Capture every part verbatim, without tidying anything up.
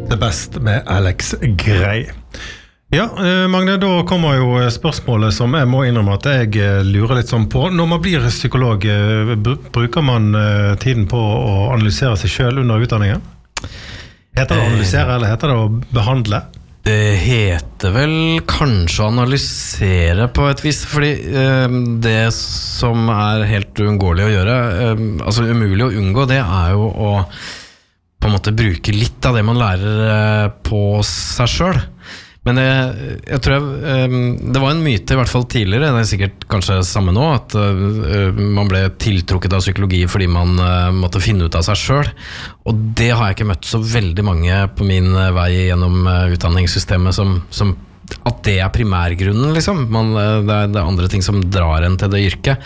Det best med Alex Grey. Ja, Magne, da kommer jo spørsmålet som jeg må innrømme at jeg lurer litt sånn på. Når man blir psykolog, bruker man tiden på å analysere seg selv under utdanningen? Heter det å analysere, eller heter det å behandle? Det heter vel kanskje å analysere på et vis, fordi eh, det som er helt uunngåelig å gjøre, eh, altså umulig å unngå, det er jo å på en måte bruke litt av det man lærer på seg selv. Men det, jeg tror jeg, det var en myte i hvert fall tidligere, det er sikkert kanskje samme nå, at man ble tiltrukket av psykologi fordi man måtte finne ut av seg selv. Og det har jeg ikke møtt så veldig mange på min vei gjennom utdanningssystemet som, som at det er primærgrunnen, liksom. Man, det, er, det er andre ting som drar en til det yrket.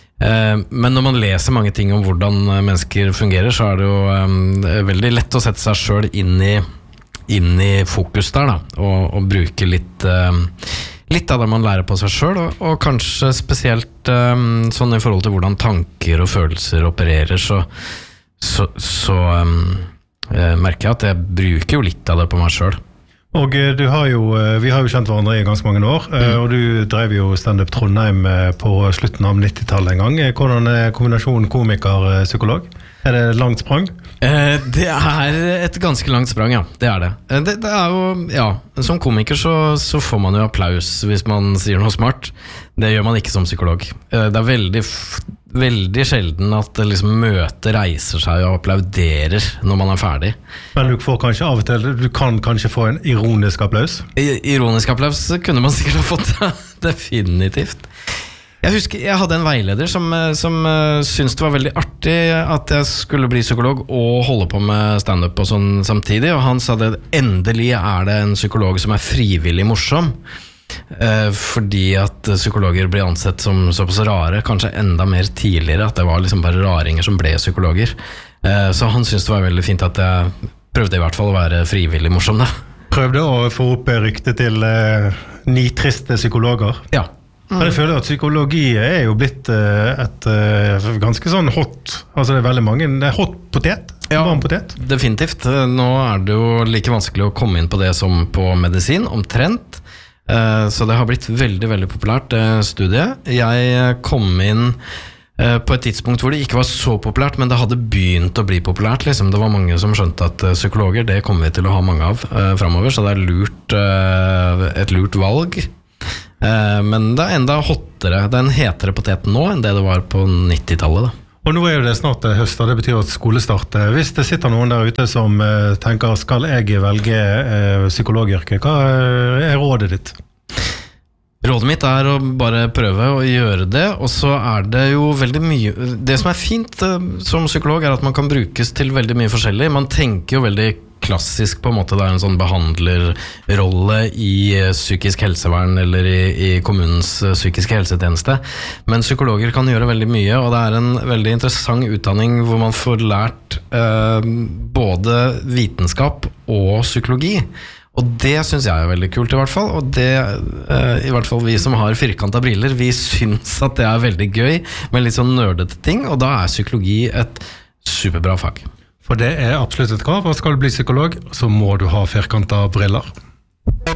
Men når man leser mange ting om hvordan mennesker fungerer, så er det jo um, veldig lett å sette seg selv inn i, inn i fokus der da, og, og bruke litt, um, litt av det man lærer på seg selv, og, og kanskje spesielt um, sånn i forhold til hvordan tanker og følelser opererer, så, så, så um, jeg merker jeg at jeg bruker jo litt av det på meg selv. Og du har jo, vi har jo kjent hverandre i ganske mange år, mm. og du drev jo stand-up Trondheim på slutten av nittitallet en gang. Hvordan er kombinasjonen komiker-psykolog? Er det langt sprang? Eh, det er et ganske langt sprang, ja. Det er det. Det, det er jo, ja, som komiker så, så får man jo applaus hvis man sier noe smart. Det gjør man ikke som psykolog. Det er veldig, veldig sjelden at liksom møtet reiser seg og applauderer når man er ferdig. Men du får kanskje av og til, du kan kanskje få en ironisk applaus? I, ironisk applaus kunne man sikkert ha fått det, definitivt. Jeg husker, jeg hadde en veileder som, som uh, syntes det var veldig artig at jeg skulle bli psykolog og holde på med stand-up og sånn samtidig, og han sa det, endelig er det en psykolog som er frivillig morsom, uh, fordi at psykologer blir ansett som såpass rare, kanskje enda mer tidligere, at det var liksom bare raringer som ble psykologer. Uh, så han syntes det var veldig fint at jeg prøvde i hvert fall å være frivillig morsom da. Prøvde å få opp ryktet til uh, nitriste psykologer? Ja. Mm. Men jeg føler at psykologi er jo blitt uh, et uh, ganske sånn hot, altså det er veldig mange, det er hot potet, ja, varm potet. Definitivt. Nå er det jo like vanskelig å komme inn på det som på medisin, omtrent. Uh, så det har blitt veldig, veldig populært, det studiet. Jeg kom inn uh, på et tidspunkt hvor det ikke var så populært, men det hadde begynt å bli populært, liksom. Det var mange som skjønte at uh, psykologer, det kommer vi til å ha mange av uh, fremover, så det er lurt, uh, et lurt valg. Men det er enda hottere, det er en hetere potet nå enn det det var på nittitallet da. Og nå er jo det snart høst, og det betyr at skolestart. Hvis det sitter noen der ute som tenker, skal jeg velge psykologyrke, hva er rådet ditt? Rådet mitt er å bare prøve å gjøre det, og så er det jo veldig mye, det som er fint som psykolog er at man kan brukes til veldig mye forskjellig. Man tenker jo veldig klassisk på en måte, det er en sånn behandlerrolle i psykisk helsevern eller i, i kommunens psykiske helsetjeneste, men psykologer kan gjøre veldig mye, og det er en veldig interessant utdanning hvor man får lært eh, både vitenskap og psykologi, og det synes jeg er veldig kult i hvert fall, og det, eh, i hvert fall vi som har firkantet briller, vi synes at det er veldig gøy med litt sånn nørdete ting, og da er psykologi et superbra fag. For det er absolutt et krav, og skal du bli psykolog, så må du ha firkantet briller.